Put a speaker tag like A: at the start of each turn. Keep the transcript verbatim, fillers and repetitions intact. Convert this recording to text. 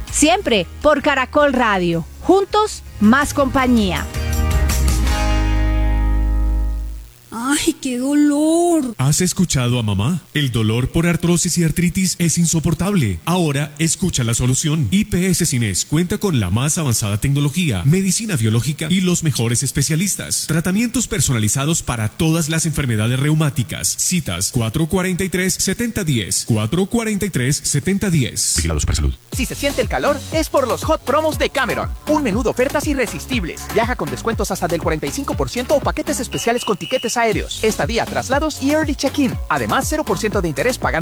A: Siempre por Caracol Radio. Juntos, más compañía.
B: ¡Ay, qué dolor!
C: ¿Has escuchado a mamá? El dolor por artrosis y artritis es insoportable. Ahora, escucha la solución. I P S Cines cuenta con la más avanzada tecnología, medicina biológica y los mejores especialistas. Tratamientos personalizados para todas las enfermedades reumáticas. Citas cuatro cuatro tres, siete cero uno cero, cuatro cuatro tres, siete cero uno cero.
D: Vigilado Supersalud.
E: Si se siente el calor, es por los Hot Promos de Cameron. Un menú de ofertas irresistibles. Viaja con descuentos hasta del cuarenta y cinco por ciento o paquetes especiales con tiquetes aéreos, estadía, traslados y early check-in. Además, cero por ciento de interés pagando